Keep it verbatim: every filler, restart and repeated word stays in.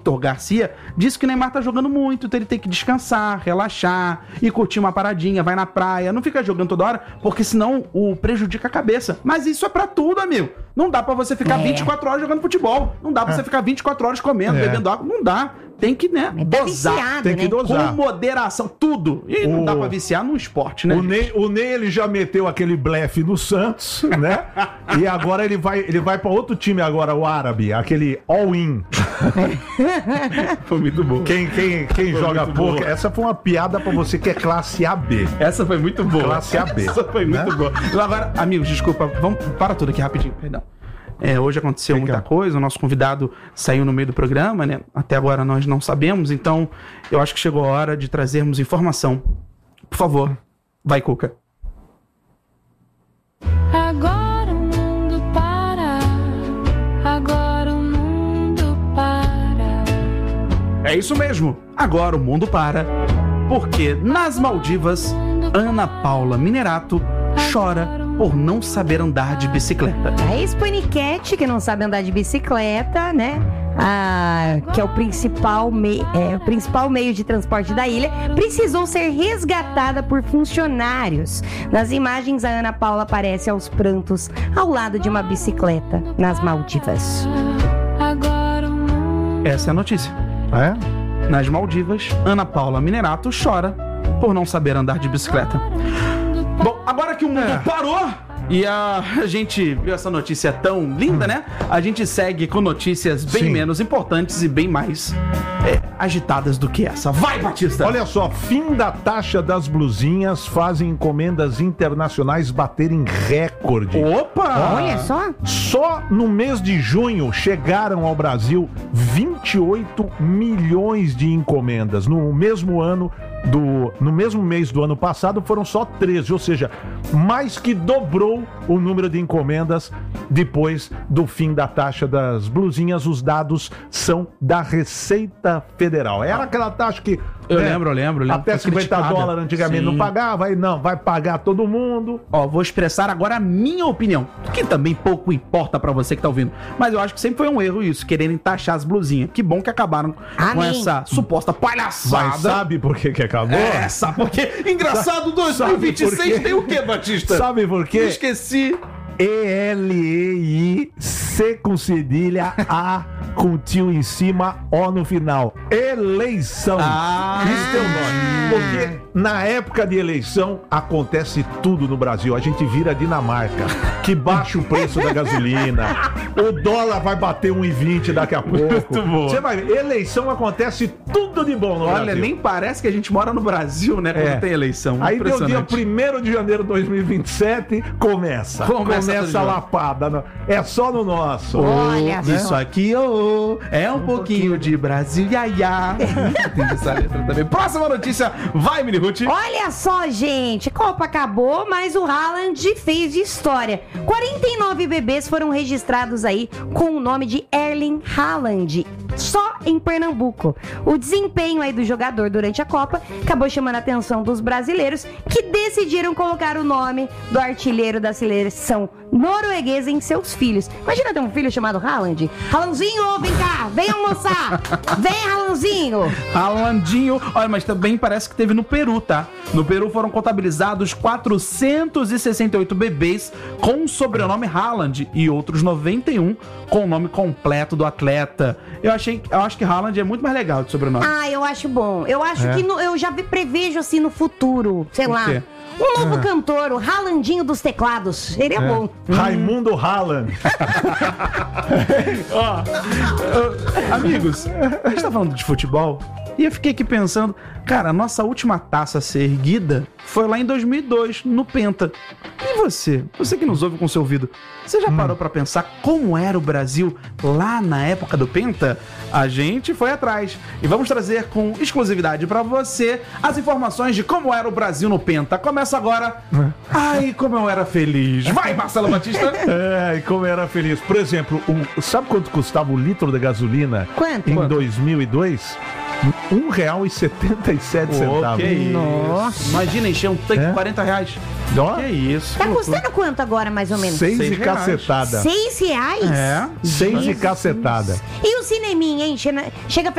Vitor Garcia, disse que o Neymar tá jogando muito, então ele tem que descansar, relaxar e curtir uma paradinha, vai na praia, não fica jogando toda hora, porque senão o prejudica a cabeça. Mas isso é pra tudo, amigo. Não dá pra você ficar é. vinte e quatro horas jogando futebol, não dá pra é. você ficar vinte e quatro horas comendo, é. bebendo água, não dá. Tem que, né, tá dosar. Viciado, tem né? que dosar. Com moderação, tudo. E o... não dá pra viciar no esporte, né? O Ney, o Ney, ele já meteu aquele blefe no Santos, né? E agora ele vai, ele vai pra outro time agora, o árabe, aquele all-in. Foi muito bom. Quem, quem, quem joga pouco, essa foi uma piada pra você que é classe A B. Essa foi muito boa. Classe A B. Essa foi né? muito boa. Agora, amigos, desculpa, vamos, para tudo aqui rapidinho, perdão. É, hoje aconteceu Fica. muita coisa, o nosso convidado saiu no meio do programa, né? Até agora nós não sabemos, então eu acho que chegou a hora de trazermos informação. Por favor, vai, Cuca. Agora o mundo para, agora o mundo para. É isso mesmo, agora o mundo para, porque nas Maldivas, Ana Paula Minerato chora por não saber andar de bicicleta. A ex-paniquete, que não sabe andar de bicicleta, né? Ah, que é o principal, mei- é, o principal meio de transporte da ilha, precisou ser resgatada por funcionários. Nas imagens, a Ana Paula aparece aos prantos ao lado de uma bicicleta nas Maldivas. Essa é a notícia. É? Nas Maldivas, Ana Paula Minerato chora por não saber andar de bicicleta. Bom, agora que o mundo é. parou e a gente viu essa notícia tão linda, né? A gente segue com notícias bem Sim. menos importantes e bem mais é, agitadas do que essa. Vai, Batista! Olha só, fim da taxa das blusinhas fazem encomendas internacionais baterem recorde. Opa! Olha só! Só no mês de junho chegaram ao Brasil vinte e oito milhões de encomendas. No mesmo ano do, no mesmo mês do ano passado foram só treze, ou seja, mais que dobrou o número de encomendas depois do fim da taxa das blusinhas. Os dados são da Receita Federal. Era aquela taxa que Eu né, lembro, eu lembro, eu lembro. até cinquenta dólares antigamente Sim. não pagava, aí não, vai pagar todo mundo. Ó, vou expressar agora a minha opinião, que também pouco importa pra você que tá ouvindo. Mas eu acho que sempre foi um erro isso, quererem taxar as blusinhas. Que bom que acabaram Amém. com essa suposta palhaçada. Mas sabe por que que acabou? É, sabe por quê? Engraçado, dois mil e vinte e seis tem o quê, Batista? Sabe por quê? Eu esqueci. E L E I C com cedilha, A com tio em cima, O no final. Eleição. Ah, Isso é o nome. Porque na época de eleição acontece tudo no Brasil. A gente vira Dinamarca, que baixa o preço da gasolina. O dólar vai bater um e vinte daqui a pouco. Muito bom. Você vai ver, eleição acontece tudo de bom no Olha, Brasil. nem parece que a gente mora no Brasil, né? Quando É. tem eleição. Aí deu dia Impressionante. primeiro de janeiro de dois mil e vinte e sete, começa. Começa Começa, tudo a de lapada. no- É só no nosso. Olha né? Isso aqui, oh, é um, pouquinho, de Brasil, ia, ia. Tem essa letra também. Próxima notícia, vai, Mini Ruth. Olha só, gente, Copa acabou, mas o Haaland fez história. quarenta e nove bebês foram registrados aí com o nome de Erling Haaland, só em Pernambuco. O desempenho aí do jogador durante a Copa acabou chamando a atenção dos brasileiros, que decidiram colocar o nome do artilheiro da seleção norueguesa em seus filhos. Imagina ter um filho chamado Haaland. Haalandzinho, vem cá, vem almoçar. Vem, Haalandzinho. Haalandinho. Olha, mas também parece que teve no Peru, tá? No Peru foram contabilizados quatrocentos e sessenta e oito bebês com o sobrenome Haaland e outros noventa e um com o nome completo do atleta. Eu achei, eu acho que Haaland é muito mais legal de sobrenome. Ah, eu acho bom. Eu acho É? que no- eu já vi- prevejo assim no futuro, sei O lá. quê? Um novo cantor, o Haalandinho dos teclados. Seria bom. Raimundo Haaland. Ó, ó, amigos, a gente tá falando de futebol e eu fiquei aqui pensando, cara, a nossa última taça a ser erguida foi lá em dois mil e dois, no Penta. E você? Você que nos ouve com seu ouvido, você já parou pra pensar como era o Brasil lá na época do Penta? A gente foi atrás e vamos trazer com exclusividade pra você as informações de como era o Brasil no Penta. Começa agora. Ai, como eu era feliz. Vai, Marcelo Batista. É, e como era feliz. Por exemplo, um- sabe quanto custava o litro de gasolina Quanto? em Quanto? dois mil e dois? Um real e setenta e sete centavos. que isso. Nossa. Imagina encher um tanque É? de quarenta reais. Ó, Que isso. Tá que loucura. custando quanto agora, mais ou menos? seis Seis e reais. cacetada. Seis reais? É. Seis e Jesus. cacetada. E o cineminha, hein? Chega- Chega